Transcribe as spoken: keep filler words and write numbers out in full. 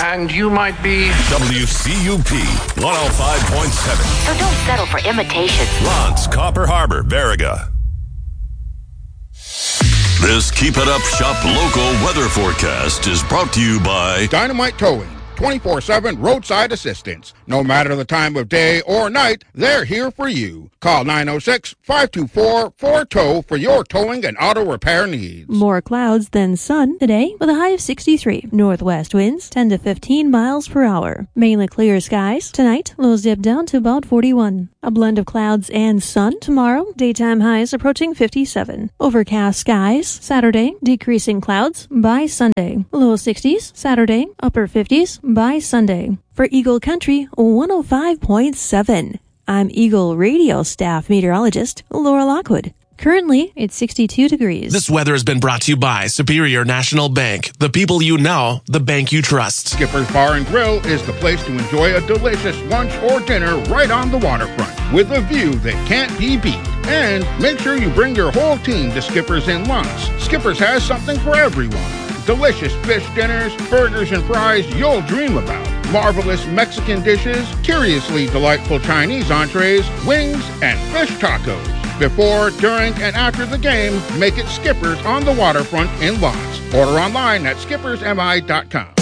and you might be... W C U P one oh five point seven. So don't settle for imitation. Lance, Copper Harbor, Baraga. This Keep It Up Shop local weather forecast is brought to you by Dynamite Towing. twenty-four seven roadside assistance. No matter the time of day or night, they're here for you. Call nine oh six, five two four, four tow for your towing and auto repair needs. More clouds than sun today with a high of sixty-three. Northwest winds ten to fifteen miles per hour. Mainly clear skies. Tonight, lows dip down to about forty-one. A blend of clouds and sun tomorrow. Daytime highs approaching fifty-seven. Overcast skies. Saturday, decreasing clouds by Sunday. Low sixties. Saturday, upper fifties by Sunday. For Eagle Country one oh five point seven, I'm Eagle Radio staff meteorologist Laura Lockwood. Currently, it's sixty-two degrees. This weather has been brought to you by Superior National Bank. The people you know, the bank you trust. Skipper's Bar and Grill is the place to enjoy a delicious lunch or dinner right on the waterfront with a view that can't be beat. And make sure you bring your whole team to Skipper's in lunch. Skipper's has something for everyone. Delicious fish dinners, burgers and fries you'll dream about. Marvelous Mexican dishes, curiously delightful Chinese entrees, wings, and fish tacos. Before, during, and after the game, make it Skipper's on the waterfront in Lawrence. Order online at skippers m i dot com.